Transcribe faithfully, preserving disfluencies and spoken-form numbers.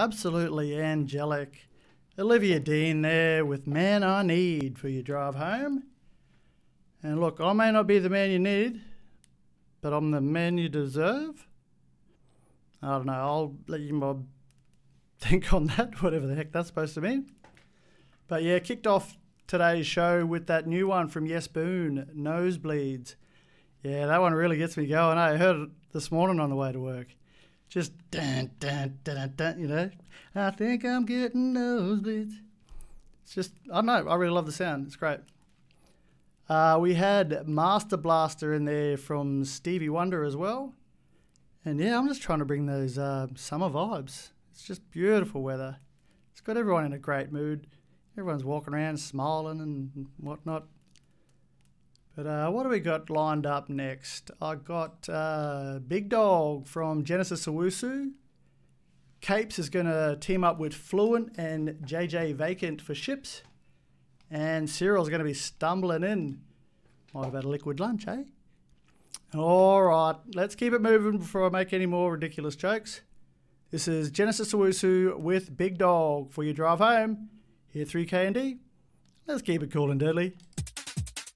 absolutely angelic. Olivia Dean there with Man I Need for your drive home. And look, I may not be the man you need, but I'm the man you deserve. I don't know, I'll let you mob think on that, whatever the heck that's supposed to mean. But yeah, kicked off today's show with that new one from Yes Boone, Nosebleeds. Yeah, that one really gets me going. I heard it this morning on the way to work. Just dun, dun, dun, dun, dun, you know. I think I'm getting nosebleeds. It's just, I don't know, I really love the sound. It's great. Uh, we had Master Blaster in there from Stevie Wonder as well. And yeah, I'm just trying to bring those uh, summer vibes. It's just beautiful weather. It's got everyone in a great mood. Everyone's walking around smiling and whatnot. But uh, what do we got lined up next? I got uh, Big Dog from Genesis Owusu. Capes is going to team up with Fluent and J J Vacant for Ships. And Cyril's going to be stumbling in. Might have had a liquid lunch, eh? All right, let's keep it moving before I make any more ridiculous jokes. This is Genesis Owusu with Big Dog for your drive home. Here three K and D. Let's keep it cool and deadly.